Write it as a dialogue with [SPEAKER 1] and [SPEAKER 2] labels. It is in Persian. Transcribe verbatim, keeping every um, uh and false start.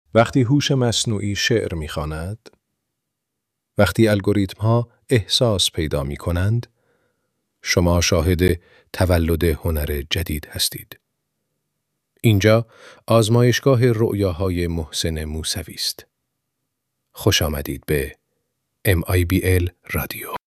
[SPEAKER 1] وقتی هوش مصنوعی شعر می‌خواند، وقتی الگوریتم‌ها احساس پیدا می‌کنند، شما شاهد تولد هنر جدید هستید. اینجا آزمایشگاه رؤیاهای محسن موسوی است. خوش آمدید به ام آی بی ال رادیو.